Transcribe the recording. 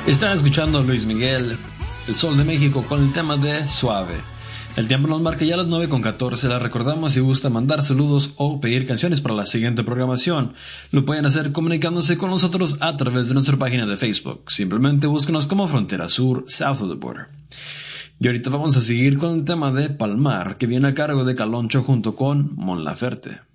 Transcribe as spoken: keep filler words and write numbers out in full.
Están escuchando a Luis Miguel, el Sol de México, con el tema de Suave. El tiempo nos marca ya las nueve con catorce. La recordamos si gusta mandar saludos o pedir canciones para la siguiente programación. Lo pueden hacer comunicándose con nosotros a través de nuestra página de Facebook. Simplemente búsquenos como Frontera Sur, South of the Border. Y ahorita vamos a seguir con el tema de Palmar, que viene a cargo de Caloncho junto con Mon Laferte.